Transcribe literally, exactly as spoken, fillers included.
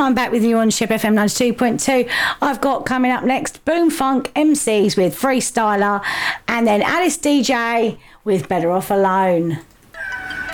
I'm back with you on Ship F M ninety-two point two. I've got coming up next Boom Funk M Cs with Freestyler, and then Alice D J with Better Off Alone.